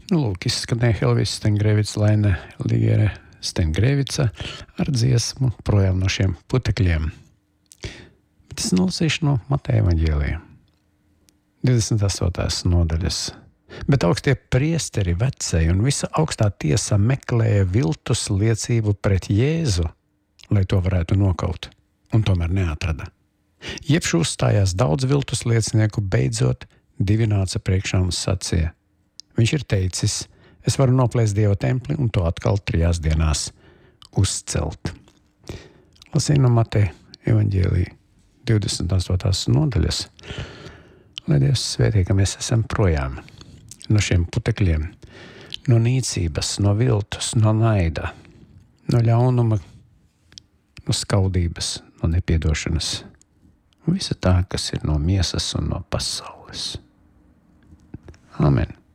Lūk, izskanēja Helvis Stengrēvics, Laine Ligere Stengrēvica ar dziesmu Projām no šiem putekļiem. Bet es nolasīšu no Mateja evaņģēlija, 28. nodaļas. Bet augstie priesteri, vecēji un visa augstā tiesa meklēja viltus liecību pret Jēzu, lai to varētu nokaut, un tomēr neatrada. Jebšu uzstājās daudz viltus liecinieku, beidzot divi nāca priekšā un sacīja: Viņš ir teicis, es varu noplēst Dieva templi un to atkal 3 dienās uzcelt. Lasīju no Mateja evaņģēlija 28. nodaļas. Lai Dievs svētī, ka mēs esam projām no šiem putekļiem, no nīcības, no viltus, no naida, no ļaunuma, no skaudības, no nepiedošanas. Visa tā, kas ir no miesas un no pasaules. Amen.